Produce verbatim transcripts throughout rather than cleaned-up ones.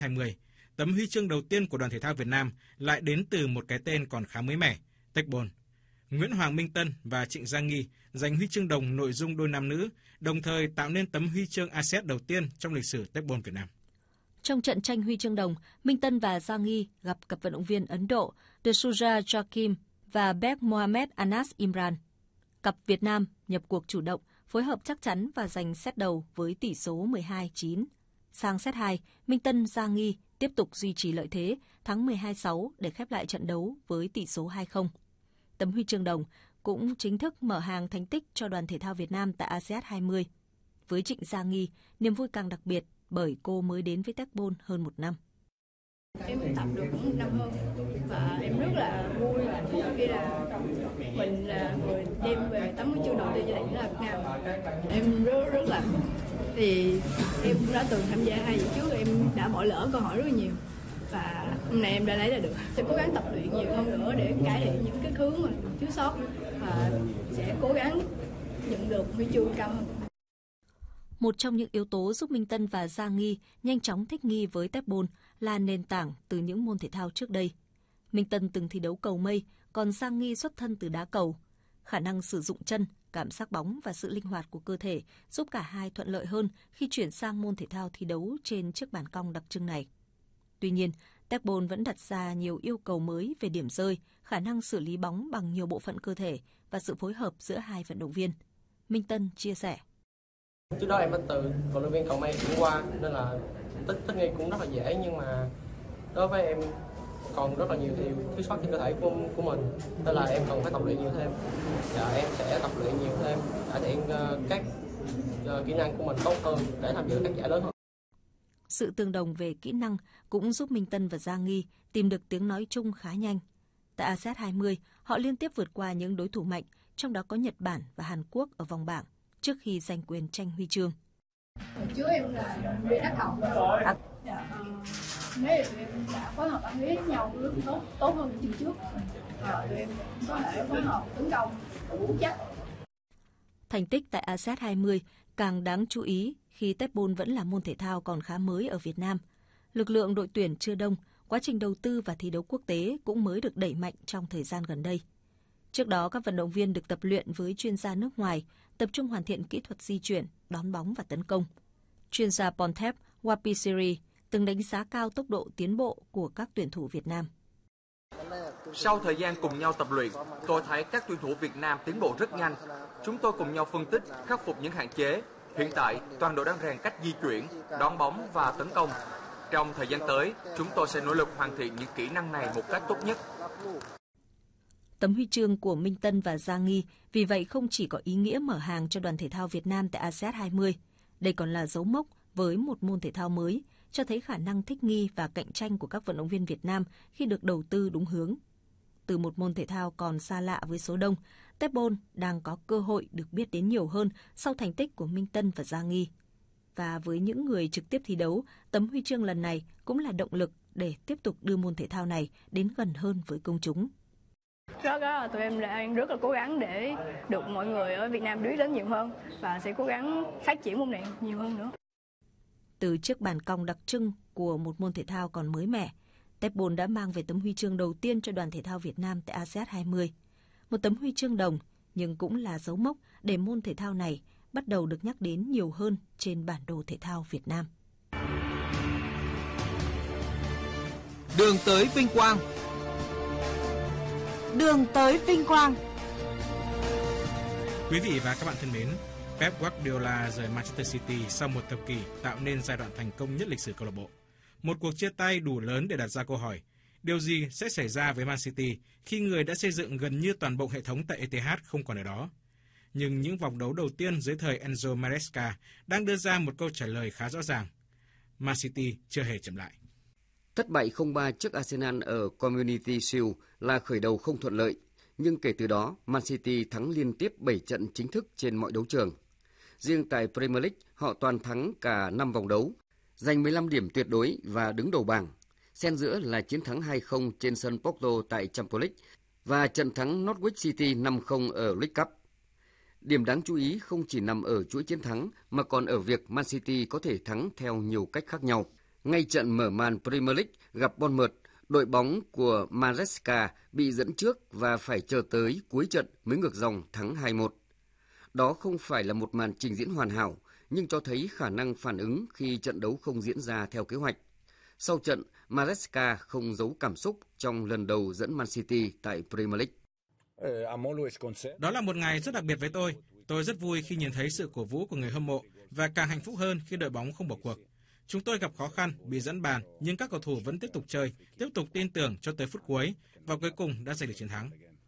hai mươi, tấm huy chương đầu tiên của đoàn thể thao Việt Nam lại đến từ một cái tên còn khá mới mẻ, Tecbol. Nguyễn Hoàng Minh Tân và Trịnh Gia Nghi giành huy chương đồng nội dung đôi nam nữ, đồng thời tạo nên tấm huy chương a sê an đầu tiên trong lịch sử Tecbol Việt Nam. Trong trận tranh huy chương đồng, Minh Tân và Gia Nghi gặp cặp vận động viên Ấn Độ D'Souza Joaquim và Bek Mohamed Anas Imran. Cặp Việt Nam nhập cuộc chủ động, phối hợp chắc chắn và giành set đầu với tỷ số mười hai chín. Sang set hai, Minh Tân Gia Nghi tiếp tục duy trì lợi thế, thắng mười hai sáu để khép lại trận đấu với tỷ số hai không. Tấm huy chương đồng cũng chính thức mở hàng thành tích cho đoàn thể thao Việt Nam tại a sê an hai mươi. Với Trịnh Gia Nghi, niềm vui càng đặc biệt bởi cô mới đến với Tecbol hơn một năm. Em tập được cũng một năm hơn và em rất là vui và hạnh phúc khi là mình là người đem về tấm huy chương đầu tiên cho đại diện Việt Nam. Em rất rất là hạnh phúc thì em cũng đã từng tham gia hai giải trước, em đã bỏ lỡ câu hỏi rất là nhiều và hôm nay em đã lấy ra được. Sẽ cố gắng tập luyện nhiều hơn nữa để cải thiện những cái thứ mà thiếu sót và sẽ cố gắng nhận được huy chương cao hơn. Một trong những yếu tố giúp Minh Tân và Gia Nghi nhanh chóng thích nghi với Tecbol là nền tảng từ những môn thể thao trước đây. Minh Tân từng thi đấu cầu mây, còn Gia Nghi xuất thân từ đá cầu. Khả năng sử dụng chân, cảm giác bóng và sự linh hoạt của cơ thể giúp cả hai thuận lợi hơn khi chuyển sang môn thể thao thi đấu trên chiếc bàn cong đặc trưng này. Tuy nhiên, Tecbol vẫn đặt ra nhiều yêu cầu mới về điểm rơi, khả năng xử lý bóng bằng nhiều bộ phận cơ thể và sự phối hợp giữa hai vận động viên. Minh Tân chia sẻ. Trước đó em đã từ vận động viên cầu mây chuyển qua nên là thích thích nghi cũng rất là dễ, nhưng mà đối với em còn rất là nhiều điều thiếu sót trên cơ thể của của mình, nên là em cần phải tập luyện nhiều thêm. Và em sẽ tập luyện nhiều thêm, cải thiện uh, các uh, kỹ năng của mình tốt hơn để tham dự các giải lớn hơn. Sự tương đồng về kỹ năng cũng giúp Minh Tân và Gia Nghi tìm được tiếng nói chung khá nhanh. Tại a sê an hai mươi, họ liên tiếp vượt qua những đối thủ mạnh, trong đó có Nhật Bản và Hàn Quốc ở vòng bảng, trước khi giành quyền tranh huy chương. Hồi trước em là đi đá cầu. Dạ, mấy tụi em đã phối hợp ăn ý với nhau rất tốt, tốt hơn những trước. Và tụi em có thể phối hợp tấn công vững chắc. Thành tích tại a sê an hai mươi càng đáng chú ý khi Tecbol vẫn là môn thể thao còn khá mới ở Việt Nam. Lực lượng đội tuyển chưa đông, quá trình đầu tư và thi đấu quốc tế cũng mới được đẩy mạnh trong thời gian gần đây. Trước đó, các vận động viên được tập luyện với chuyên gia nước ngoài, tập trung hoàn thiện kỹ thuật di chuyển, đón bóng và tấn công. Chuyên gia Pontep Wapisiri từng đánh giá cao tốc độ tiến bộ của các tuyển thủ Việt Nam. Sau thời gian cùng nhau tập luyện, tôi thấy các tuyển thủ Việt Nam tiến bộ rất nhanh. Chúng tôi cùng nhau phân tích, khắc phục những hạn chế. Hiện tại, toàn đội đang rèn cách di chuyển, đón bóng và tấn công. Trong thời gian tới, chúng tôi sẽ nỗ lực hoàn thiện những kỹ năng này một cách tốt nhất. Tấm huy chương của Minh Tân và Gia Nghi vì vậy không chỉ có ý nghĩa mở hàng cho đoàn thể thao Việt Nam tại a sê an hai mươi, đây còn là dấu mốc với một môn thể thao mới, cho thấy khả năng thích nghi và cạnh tranh của các vận động viên Việt Nam khi được đầu tư đúng hướng. Từ một môn thể thao còn xa lạ với số đông, Tecbol đang có cơ hội được biết đến nhiều hơn sau thành tích của Minh Tân và Gia Nghi. Và với những người trực tiếp thi đấu, tấm huy chương lần này cũng là động lực để tiếp tục đưa môn thể thao này đến gần hơn với công chúng. Rất là tụi em đang rất là cố gắng để được mọi người ở Việt Nam biết đến nhiều hơn và sẽ cố gắng phát triển môn này nhiều hơn nữa. Từ chiếc bàn cong đặc trưng của một môn thể thao còn mới mẻ, Tecbol đã mang về tấm huy chương đầu tiên cho đoàn thể thao Việt Nam tại a sê an hai mươi. Một tấm huy chương đồng nhưng cũng là dấu mốc để môn thể thao này bắt đầu được nhắc đến nhiều hơn trên bản đồ thể thao Việt Nam. Đường tới vinh quang. Đường tới vinh quang. Quý vị và các bạn thân mến, Pep Guardiola rời Manchester City sau một thập kỷ tạo nên giai đoạn thành công nhất lịch sử câu lạc bộ. Một cuộc chia tay đủ lớn để đặt ra câu hỏi, điều gì sẽ xảy ra với Man City khi người đã xây dựng gần như toàn bộ hệ thống tại Etihad không còn ở đó? Nhưng những vòng đấu đầu tiên dưới thời Enzo Maresca đang đưa ra một câu trả lời khá rõ ràng. Man City chưa hề chậm lại. Thất bại không ba trước Arsenal ở Community Shield là khởi đầu không thuận lợi, nhưng kể từ đó Man City thắng liên tiếp bảy trận chính thức trên mọi đấu trường. Riêng tại Premier League, họ toàn thắng cả năm vòng đấu, giành mười lăm điểm tuyệt đối và đứng đầu bảng. Xen giữa là chiến thắng hai không trên sân Porto tại Champions League và trận thắng Norwich City năm không ở League Cup. Điểm đáng chú ý không chỉ nằm ở chuỗi chiến thắng mà còn ở việc Man City có thể thắng theo nhiều cách khác nhau. Ngay trận mở màn Premier League gặp Bournemouth, đội bóng của Maresca bị dẫn trước và phải chờ tới cuối trận mới ngược dòng thắng hai một. Đó không phải là một màn trình diễn hoàn hảo, nhưng cho thấy khả năng phản ứng khi trận đấu không diễn ra theo kế hoạch. Sau trận, Maresca không giấu cảm xúc trong lần đầu dẫn Man City tại Premier League. Đó là một ngày rất đặc biệt với tôi. Tôi rất vui khi nhìn thấy sự cổ vũ của người hâm mộ và càng hạnh phúc hơn khi đội bóng không bỏ cuộc. Chúng tôi gặp khó khăn, bị dẫn bàn, nhưng các cầu thủ vẫn tiếp tục chơi, tiếp tục tin tưởng cho tới phút cuối và cuối cùng đã giành được chiến thắng.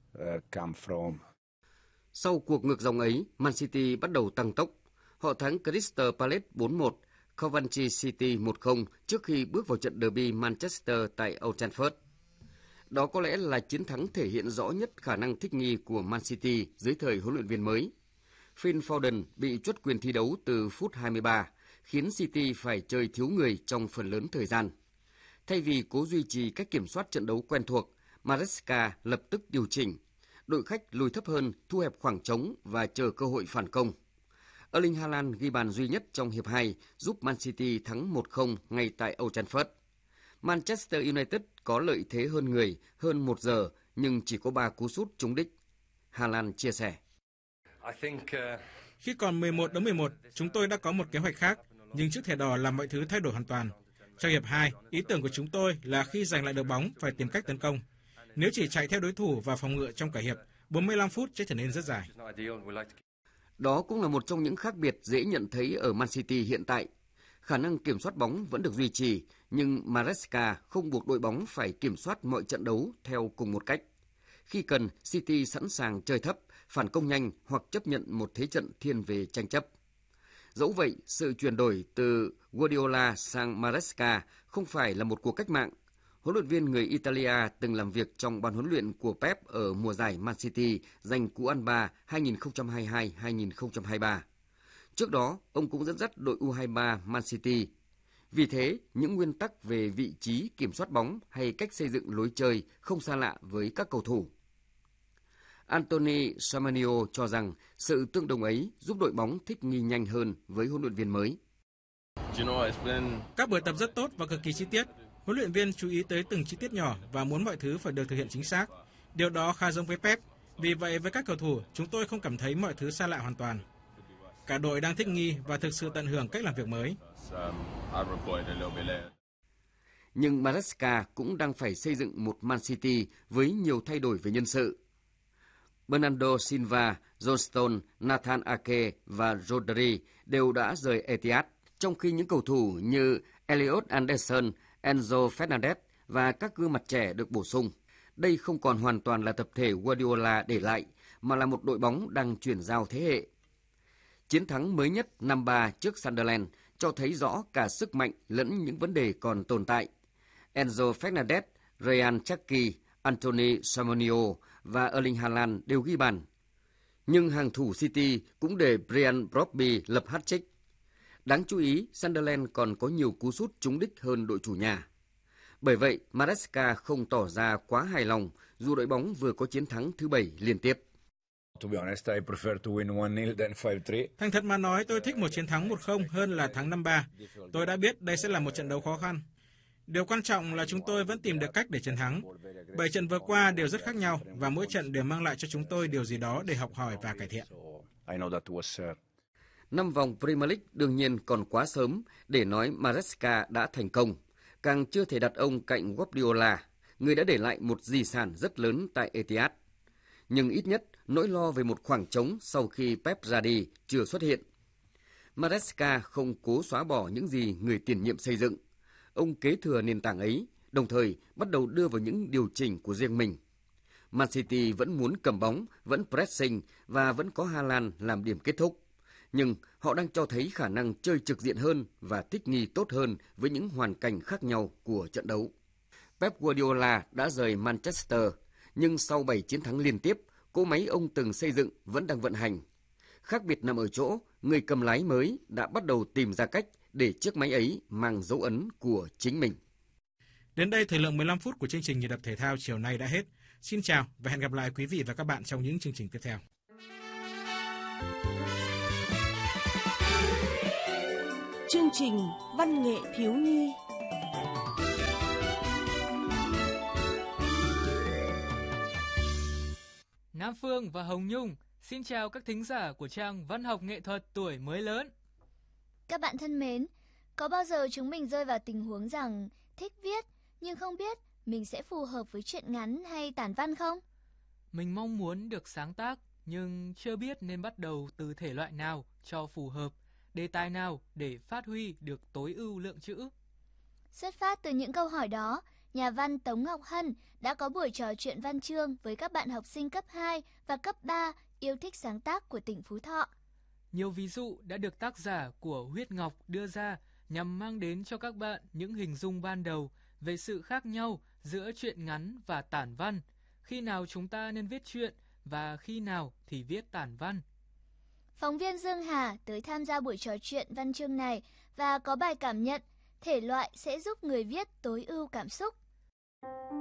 Sau cuộc ngược dòng ấy, Man City bắt đầu tăng tốc. Họ thắng Crystal Palace bốn một, Coventry City một không trước khi bước vào trận derby Manchester tại Old Trafford. Đó có lẽ là chiến thắng thể hiện rõ nhất khả năng thích nghi của Man City dưới thời huấn luyện viên mới. Phil Foden bị truất quyền thi đấu từ phút hai mươi ba, khiến City phải chơi thiếu người trong phần lớn thời gian. Thay vì cố duy trì cách kiểm soát trận đấu quen thuộc, Maresca lập tức điều chỉnh. Đội khách lùi thấp hơn, thu hẹp khoảng trống và chờ cơ hội phản công. Erling Haaland ghi bàn duy nhất trong hiệp hai giúp Man City thắng một không ngay tại Old Trafford. Manchester United có lợi thế hơn người hơn một giờ nhưng chỉ có ba cú sút trúng đích. Haaland chia sẻ. Khi còn mười một đến mười một, chúng tôi đã có một kế hoạch khác, nhưng chiếc thẻ đỏ làm mọi thứ thay đổi hoàn toàn. Trong hiệp hai, ý tưởng của chúng tôi là khi giành lại được bóng phải tìm cách tấn công. Nếu chỉ chạy theo đối thủ và phòng ngự trong cả hiệp, bốn mươi lăm phút sẽ trở nên rất dài. Đó cũng là một trong những khác biệt dễ nhận thấy ở Man City hiện tại. Khả năng kiểm soát bóng vẫn được duy trì, nhưng Maresca không buộc đội bóng phải kiểm soát mọi trận đấu theo cùng một cách. Khi cần, City sẵn sàng chơi thấp, phản công nhanh hoặc chấp nhận một thế trận thiên về tranh chấp. Dẫu vậy, sự chuyển đổi từ Guardiola sang Maresca không phải là một cuộc cách mạng. Huấn luyện viên người Italia từng làm việc trong ban huấn luyện của Pep ở mùa giải Man City giành cú ăn ba hai nghìn không trăm hai mươi hai hai nghìn không trăm hai mươi ba. Trước đó, ông cũng dẫn dắt đội U hai mươi ba Man City. Vì thế, những nguyên tắc về vị trí kiểm soát bóng hay cách xây dựng lối chơi không xa lạ với các cầu thủ. Anthony Samanio cho rằng sự tương đồng ấy giúp đội bóng thích nghi nhanh hơn với huấn luyện viên mới. Các buổi tập rất tốt và cực kỳ chi tiết. Huấn luyện viên chú ý tới từng chi tiết nhỏ và muốn mọi thứ phải được thực hiện chính xác. Điều đó khá giống với Pep. Vì vậy, với các cầu thủ, chúng tôi không cảm thấy mọi thứ xa lạ hoàn toàn. Cả đội đang thích nghi và thực sự tận hưởng cách làm việc mới. Nhưng Maresca cũng đang phải xây dựng một Man City với nhiều thay đổi về nhân sự. Bernardo Silva, John Stones, Nathan Ake và Rodri đều đã rời Etihad, trong khi những cầu thủ như Elliot Anderson, Enzo Fernandez và các gương mặt trẻ được bổ sung. Đây không còn hoàn toàn là tập thể Guardiola để lại, mà là một đội bóng đang chuyển giao thế hệ. Chiến thắng mới nhất năm ba trước Sunderland cho thấy rõ cả sức mạnh lẫn những vấn đề còn tồn tại. Enzo Fernandez, Ryan Cherki, Anthony Samanio và Erling Haaland đều ghi bàn. Nhưng hàng thủ City cũng để Brian Brobby lập hat-trick. Đáng chú ý, Sunderland còn có nhiều cú sút trúng đích hơn đội chủ nhà. Bởi vậy, Maresca không tỏ ra quá hài lòng dù đội bóng vừa có chiến thắng thứ bảy liên tiếp. Thành thật mà nói, tôi thích một chiến thắng một không hơn là thắng năm ba. Tôi đã biết đây sẽ là một trận đấu khó khăn. Điều quan trọng là chúng tôi vẫn tìm được cách để chiến thắng. Bảy trận vừa qua đều rất khác nhau và mỗi trận đều mang lại cho chúng tôi điều gì đó để học hỏi và cải thiện. Năm vòng Premier League đương nhiên còn quá sớm để nói Maresca đã thành công. Càng chưa thể đặt ông cạnh Guardiola, người đã để lại một di sản rất lớn tại Etihad. Nhưng ít nhất nỗi lo về một khoảng trống sau khi Pep ra đi chưa xuất hiện. Maresca không cố xóa bỏ những gì người tiền nhiệm xây dựng. Ông kế thừa nền tảng ấy, đồng thời bắt đầu đưa vào những điều chỉnh của riêng mình. Man City vẫn muốn cầm bóng, vẫn pressing và vẫn có Haaland làm điểm kết thúc. Nhưng họ đang cho thấy khả năng chơi trực diện hơn và thích nghi tốt hơn với những hoàn cảnh khác nhau của trận đấu. Pep Guardiola đã rời Manchester, nhưng sau bảy chiến thắng liên tiếp, cỗ máy ông từng xây dựng vẫn đang vận hành. Khác biệt nằm ở chỗ, người cầm lái mới đã bắt đầu tìm ra cách để chiếc máy ấy mang dấu ấn của chính mình. Đến đây, thời lượng mười lăm phút của chương trình Nhịp đập thể thao chiều nay đã hết. Xin chào và hẹn gặp lại quý vị và các bạn trong những chương trình tiếp theo. Chương trình Văn nghệ thiếu nhi Nam Phương và Hồng Nhung xin chào các thính giả của trang Văn học nghệ thuật tuổi mới lớn. Các bạn thân mến, có bao giờ chúng mình rơi vào tình huống rằng thích viết nhưng không biết mình sẽ phù hợp với truyện ngắn hay tản văn không? Mình mong muốn được sáng tác nhưng chưa biết nên bắt đầu từ thể loại nào cho phù hợp, đề tài nào để phát huy được tối ưu lượng chữ. Xuất phát từ những câu hỏi đó, nhà văn Tống Ngọc Hân đã có buổi trò chuyện văn chương với các bạn học sinh cấp hai và cấp ba yêu thích sáng tác của tỉnh Phú Thọ. Nhiều ví dụ đã được tác giả của Huyết Ngọc đưa ra nhằm mang đến cho các bạn những hình dung ban đầu về sự khác nhau giữa truyện ngắn và tản văn, khi nào chúng ta nên viết truyện và khi nào thì viết tản văn. Phóng viên Dương Hà tới tham gia buổi trò chuyện văn chương này và có bài cảm nhận thể loại sẽ giúp người viết tối ưu cảm xúc.